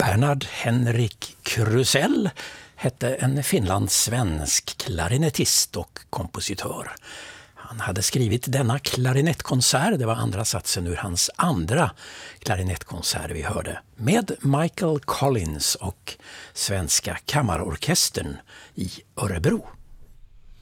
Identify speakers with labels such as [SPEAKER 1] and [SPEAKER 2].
[SPEAKER 1] Bernhard Henrik Krusell hette en finlandssvensk klarinettist och kompositör. Han hade skrivit denna klarinettkonsert, det var andra satsen ur hans andra klarinettkonsert vi hörde, med Michael Collins och Svenska kammarorkestern i Örebro.